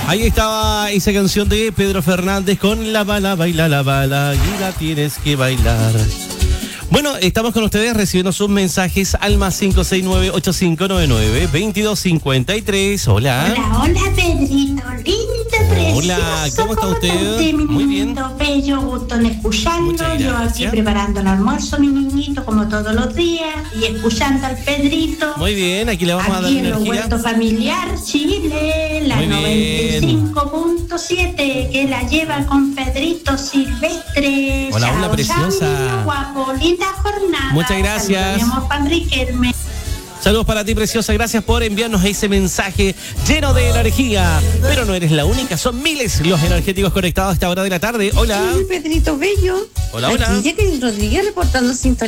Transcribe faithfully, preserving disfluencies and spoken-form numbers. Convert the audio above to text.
Ahí estaba esa canción de Pedro Fernández con La Bala, baila la bala y la tienes que bailar. Bueno, estamos con ustedes recibiendo sus mensajes al más cinco seis nueve, ocho cinco nueve nueve, dos dos cinco tres. Hola. Hola, hola, Pedrito, lindo, precioso. Hola, ¿cómo está usted? usted mi Muy bien. lindo, bello, gusto en escucharlo. Muchas Yo gracias. aquí preparando el almuerzo, mi niñito, como todos los días, y escuchando al Pedrito. Muy bien, aquí le vamos a dar Aquí en los energía. Huerto Familiar Chile, la Muy bien. noventa y cinco punto siete, que la lleva con Pedrito Silvestre. Hola, Chao, hola, preciosa. chao, niño guapo, linda jornada. Muchas gracias. Saludemos para Riquelme. Saludos para ti, preciosa. Gracias por enviarnos ese mensaje lleno de energía. Pero no eres la única, son miles los energéticos conectados a esta hora de la tarde. Hola. Sí, Pedrito Bello. Hola, hola. Aquí Jacqueline Rodríguez reportando sintonía.